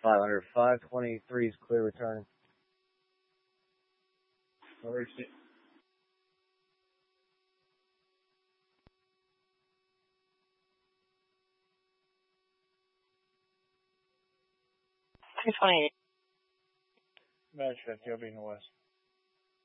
500, 523 is clear return. Alright. 228. Match 50, I'll be in the west.